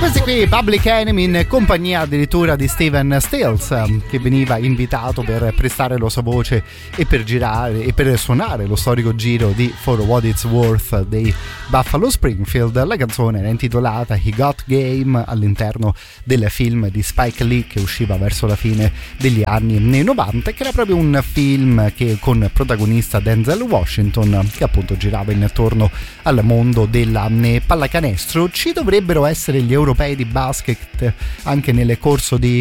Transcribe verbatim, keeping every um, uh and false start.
Questi qui Public Enemy in compagnia addirittura di Steven Stills, che veniva invitato per prestare la sua voce e per girare e per suonare lo storico giro di For What It's Worth dei Buffalo Springfield. La canzone era intitolata He Got Game, all'interno del film di Spike Lee che usciva verso la fine degli anni novanta, che era proprio un film che con protagonista Denzel Washington, che appunto girava intorno al mondo della pallacanestro. Ci dovrebbero essere gli europei di basket anche nel corso di